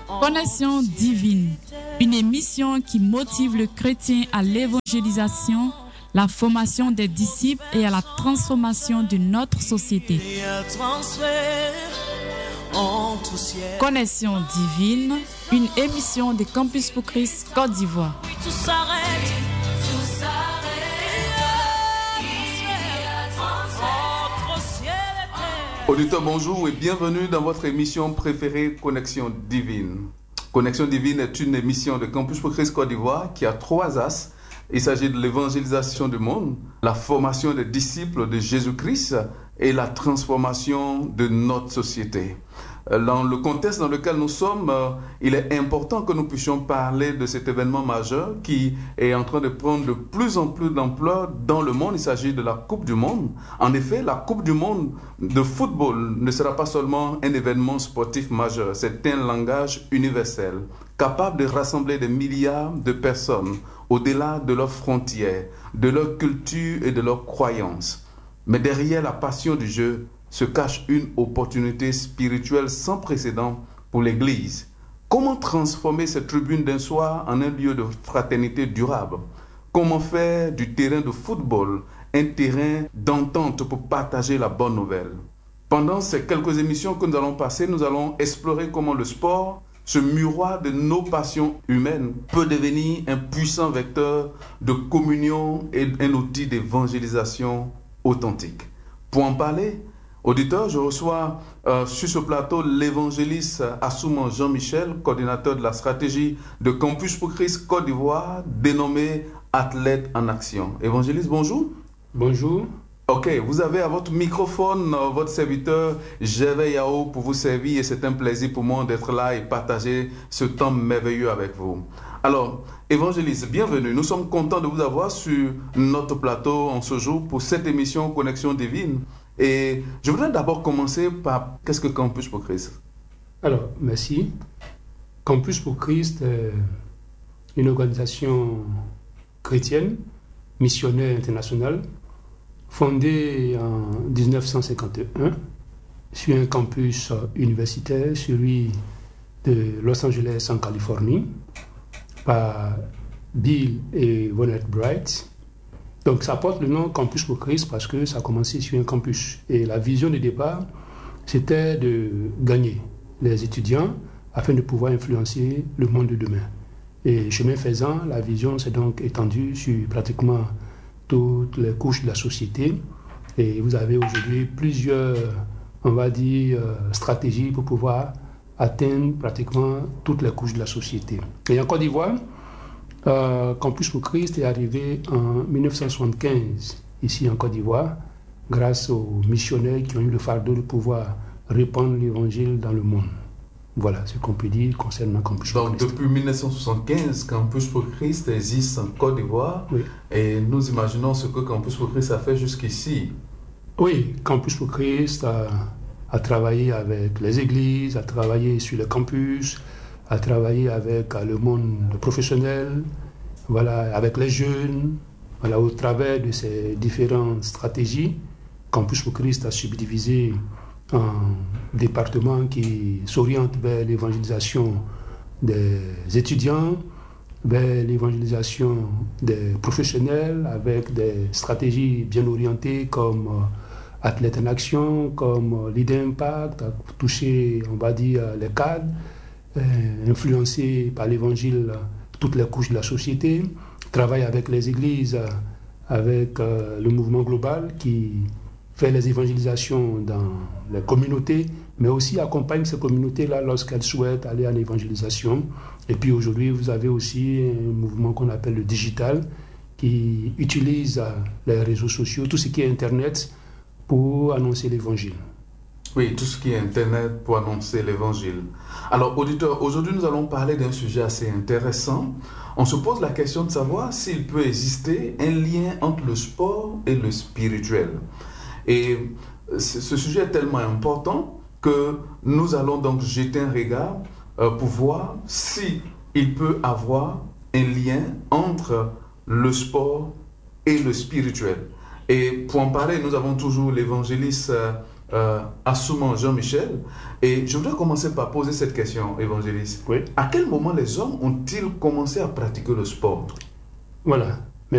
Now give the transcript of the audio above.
Connexion divine, une émission qui motive le chrétien à l'évangélisation, la formation des disciples et à la transformation de notre société. Connexion divine, une émission de Campus pour Christ Côte d'Ivoire. Auditeurs, bonjour et bienvenue dans votre émission préférée Connexion Divine. Connexion Divine est une émission de Campus pour Christ Côte d'Ivoire qui a 3 axes. Il s'agit de l'évangélisation du monde, la formation des disciples de Jésus-Christ et la transformation de notre société. Dans le contexte dans lequel nous sommes, il est important que nous puissions parler de cet événement majeur qui est en train de prendre de plus en plus d'ampleur dans le monde. Il s'agit de la Coupe du Monde. En effet, la Coupe du Monde de football ne sera pas seulement un événement sportif majeur, c'est un langage universel, capable de rassembler des milliards de personnes au-delà de leurs frontières, de leur culture et de leurs croyances. Mais derrière la passion du jeu se cache une opportunité spirituelle sans précédent pour l'Église. Comment transformer cette tribune d'un soir en un lieu de fraternité durable? Comment faire du terrain de football un terrain d'entente pour partager la bonne nouvelle? Pendant ces quelques émissions que nous allons passer, nous allons explorer comment le sport, ce miroir de nos passions humaines, peut devenir un puissant vecteur de communion et un outil d'évangélisation authentique. Pour en parler, auditeurs, je reçois sur ce plateau l'évangéliste Assouman Jean-Michel, coordinateur de la stratégie de Campus pour Christ Côte d'Ivoire, dénommé Athlète en Action. Évangéliste, bonjour. Bonjour. Ok, vous avez à votre microphone votre serviteur Gervais Yao pour vous servir et c'est un plaisir pour moi d'être là et partager ce temps merveilleux avec vous. Alors, évangéliste, bienvenue. Nous sommes contents de vous avoir sur notre plateau en ce jour pour cette émission Connexion Divine. Et je voudrais d'abord commencer par qu'est-ce que Campus pour Christ? Alors, merci. Campus pour Christ est une organisation chrétienne, missionnaire internationale, fondée en 1951 sur un campus universitaire, celui de Los Angeles en Californie, par Bill et Vonette Bright. Donc ça porte le nom Campus pour Christ parce que ça a commencé sur un campus. Et la vision de départ, c'était de gagner les étudiants afin de pouvoir influencer le monde de demain. Et chemin faisant, la vision s'est donc étendue sur pratiquement toutes les couches de la société. Et vous avez aujourd'hui plusieurs, on va dire, stratégies pour pouvoir atteindre pratiquement toutes les couches de la société. Et en Côte d'Ivoire, Campus pour Christ est arrivé en 1975 ici en Côte d'Ivoire grâce aux missionnaires qui ont eu le fardeau de pouvoir répandre l'évangile dans le monde. Voilà ce qu'on peut dire concernant Campus pour Christ. Donc depuis 1975, Campus pour Christ existe en Côte d'Ivoire. Oui. Et nous imaginons ce que Campus pour Christ a fait jusqu'ici. Oui, Campus pour Christ a travaillé avec les églises, a travaillé sur les campus, a travaillé avec le monde professionnel, voilà, avec les jeunes, voilà, au travers de ces différentes stratégies. Campus pour Christ a subdivisé en départements qui s'orientent vers l'évangélisation des étudiants, vers l'évangélisation des professionnels, avec des stratégies bien orientées comme Athlète en Action, comme Leader Impact, à toucher, on va dire, les cadres, influencé par l'évangile toutes les couches de la société, travaille avec les églises, avec le mouvement global qui fait les évangélisations dans les communautés, mais aussi accompagne ces communautés-là lorsqu'elles souhaitent aller à l'évangélisation. Et puis aujourd'hui, vous avez aussi un mouvement qu'on appelle le digital, qui utilise les réseaux sociaux, tout ce qui est Internet, pour annoncer l'évangile. Oui, tout ce qui est Internet pour annoncer l'évangile. Alors, auditeurs, aujourd'hui, nous allons parler d'un sujet assez intéressant. On se pose la question de savoir s'il peut exister un lien entre le sport et le spirituel. Et ce sujet est tellement important que nous allons donc jeter un regard pour voir s'il peut avoir un lien entre le sport et le spirituel. Et pour en parler, nous avons toujours l'évangéliste Assouman Jean-Michel. Et je voudrais commencer par poser cette question, évangéliste. Oui. À quel moment les hommes ont-ils commencé à pratiquer le sport? Voilà.